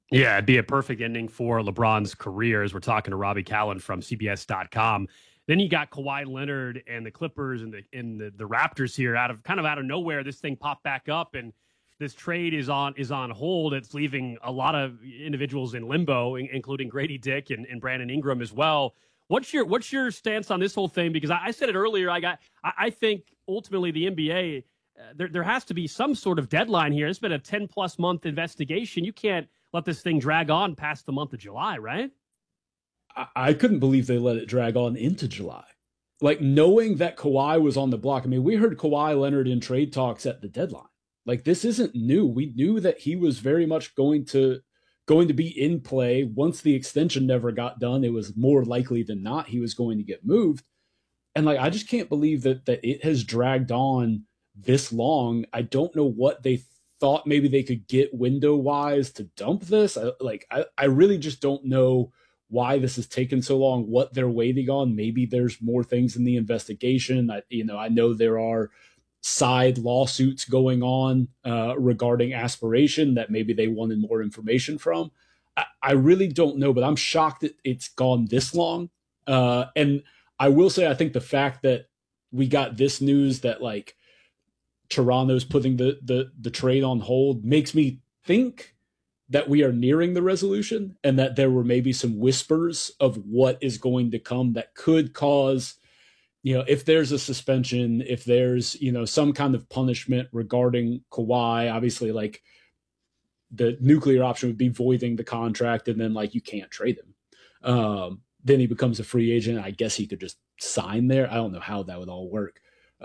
Yeah, it'd be a perfect ending for LeBron's career as we're talking to Robbie Callan from CBS.com. Then you got Kawhi Leonard and the Clippers and the Raptors here out of nowhere. This thing popped back up and this trade is on hold. It's leaving a lot of individuals in limbo, including Grady Dick and Brandon Ingram as well. What's your stance on this whole thing? Because I said it earlier. I think ultimately the NBA there has to be some sort of deadline here. It's been a 10+ month investigation. You can't let this thing drag on past the month of July, right? I couldn't believe they let it drag on into July. Like knowing that Kawhi was on the block. I mean, we heard Kawhi Leonard in trade talks at the deadline. Like this isn't new. We knew that he was very much going to be in play. Once the extension never got done, it was more likely than not he was going to get moved. And like I just can't believe that it has dragged on this long. I don't know what they thought maybe they could get window wise to dump this. I really just don't know why this has taken so long, what they're waiting on. Maybe there's more things in the investigation. I know there are side lawsuits going on regarding aspiration that maybe they wanted more information from. I really don't know, but I'm shocked that it's gone this long. And I will say, I think the fact that we got this news that like Toronto's putting the trade on hold makes me think that we are nearing the resolution and that there were maybe some whispers of what is going to come that could cause, if there's a suspension, if there's, some kind of punishment regarding Kawhi, obviously like the nuclear option would be voiding the contract and then like you can't trade him. Then he becomes a free agent. I guess he could just sign there. I don't know how that would all work.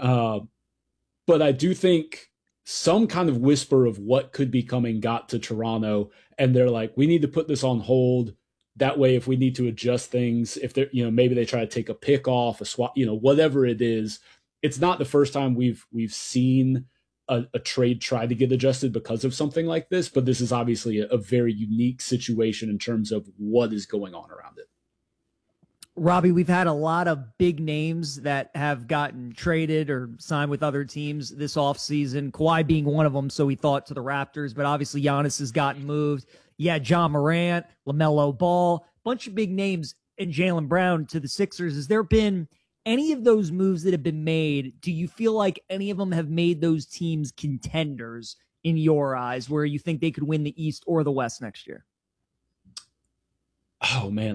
But I do think some kind of whisper of what could be coming got to Toronto, and they're like, we need to put this on hold. That way, if we need to adjust things, if they're, maybe they try to take a pick off, a swap, whatever it is, it's not the first time we've seen a trade try to get adjusted because of something like this. But this is obviously a very unique situation in terms of what is going on around it. Robbie, we've had a lot of big names that have gotten traded or signed with other teams this offseason. Kawhi being one of them, so we thought to the Raptors, but obviously Giannis has gotten moved. Yeah, John Morant, LaMelo Ball, bunch of big names, and Jaylen Brown to the Sixers. Has there been any of those moves that have been made? Do you feel like any of them have made those teams contenders in your eyes where you think they could win the East or the West next year? Oh, man.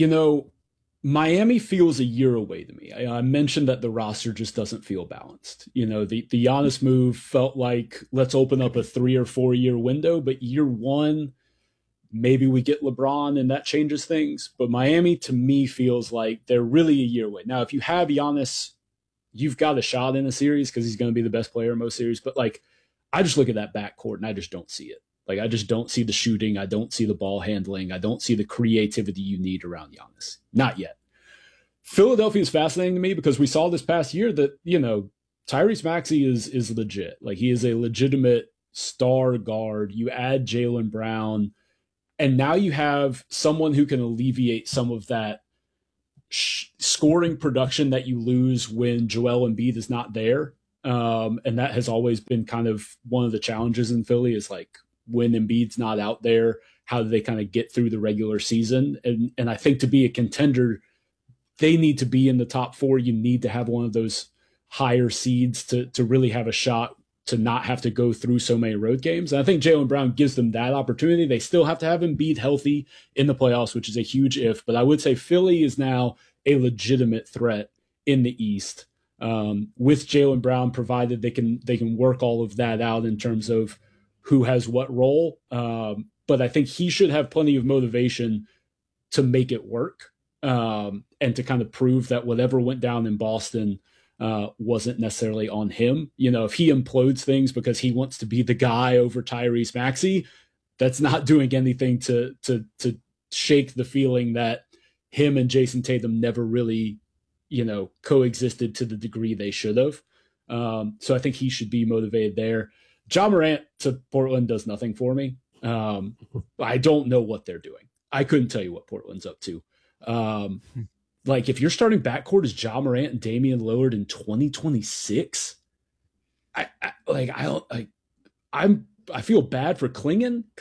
Miami feels a year away to me. I mentioned that the roster just doesn't feel balanced. The Giannis move felt like let's open up a 3 or 4 year window, but year one, maybe we get LeBron and that changes things. But Miami to me feels like they're really a year away. Now, if you have Giannis, you've got a shot in a series because he's going to be the best player in most series. But like, I just look at that backcourt and I just don't see it. Like, I just don't see the shooting. I don't see the ball handling. I don't see the creativity you need around Giannis. Not yet. Philadelphia is fascinating to me because we saw this past year that, Tyrese Maxey is legit. Like, he is a legitimate star guard. You add Jaylen Brown, and now you have someone who can alleviate some of that scoring production that you lose when Joel Embiid is not there. And that has always been kind of one of the challenges in Philly is like, when Embiid's not out there, how do they kind of get through the regular season? And I think to be a contender, they need to be in the top 4. You need to have one of those higher seeds to really have a shot to not have to go through so many road games. And I think Jaylen Brown gives them that opportunity. They still have to have Embiid healthy in the playoffs, which is a huge if. But I would say Philly is now a legitimate threat in the East with Jaylen Brown, provided they can work all of that out in terms of who has what role. But I think he should have plenty of motivation to make it work and to kind of prove that whatever went down in Boston wasn't necessarily on him. If he implodes things because he wants to be the guy over Tyrese Maxey, that's not doing anything to shake the feeling that him and Jason Tatum never really, coexisted to the degree they should have. So I think he should be motivated there. John Morant to Portland does nothing for me. I don't know what they're doing. I couldn't tell you what Portland's up to. Like if you're starting backcourt as Ja Morant and Damian Lillard in 2026, I feel bad for Klingon